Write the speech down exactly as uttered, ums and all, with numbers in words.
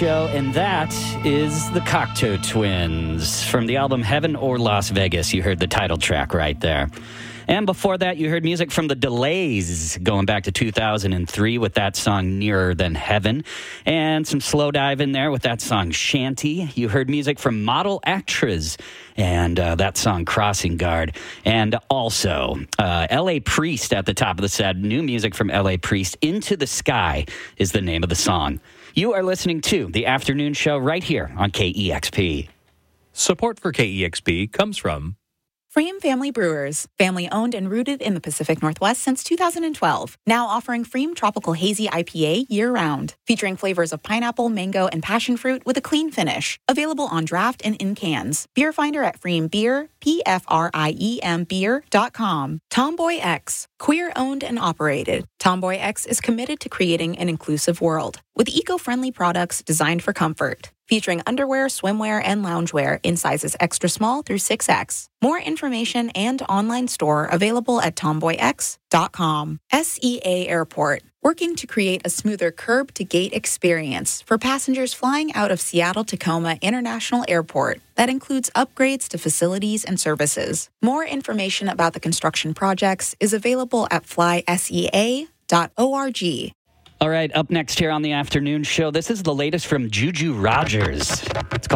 Show, and that is the Cocteau Twins from the album Heaven or Las Vegas. You heard the title track right there. And before that, you heard music from the Delays, going back to two thousand three with that song Nearer Than Heaven, and some slow dive in there with that song Shanty. You heard music from Model Actress and uh, that song Crossing Guard, and also uh, L A Priest at the top of the set. New music from L A Priest, Into the Sky is the name of the song. You are listening to The Afternoon Show right here on K E X P. Support for K E X P comes from Freem Family Brewers, family owned and rooted in the Pacific Northwest since two thousand twelve. Now offering Freem Tropical Hazy I P A year-round, featuring flavors of pineapple, mango, and passion fruit with a clean finish. Available on draft and in cans. Beer Finder at Freem Beer, P F R I E M beer dot com. Tomboy X, queer-owned and operated. Tomboy X is committed to creating an inclusive world with eco-friendly products designed for comfort, featuring underwear, swimwear, and loungewear in sizes extra small through six X. More information and online store available at tomboy x dot com. S E A Airport, working to create a smoother curb-to-gate experience for passengers flying out of Seattle-Tacoma International Airport that includes upgrades to facilities and services. More information about the construction projects is available at fly sea dot org. All right, up next here on The Afternoon Show, this is the latest from Juju Rogers. It's